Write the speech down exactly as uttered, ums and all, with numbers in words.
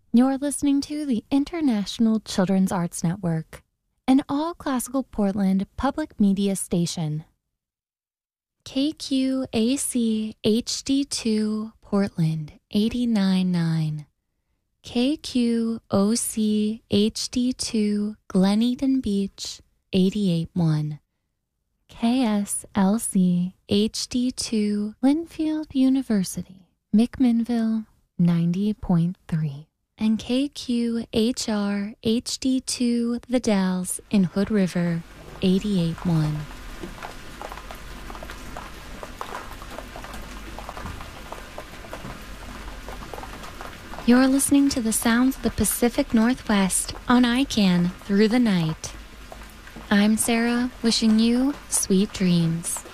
You're listening to the International Children's Arts Network, an all-classical Portland public media station. K Q A C H D two Portland eighty-nine point nine. K Q O C H D two Glen Eden Beach eighty-eight point one. K S L C H D two Linfield University, McMinnville ninety point three. And K Q H R H D two The Dalles in Hood River eighty-eight point one. You're listening to the sounds of the Pacific Northwest on I C A N Through the Night. I'm Sarah, wishing you sweet dreams.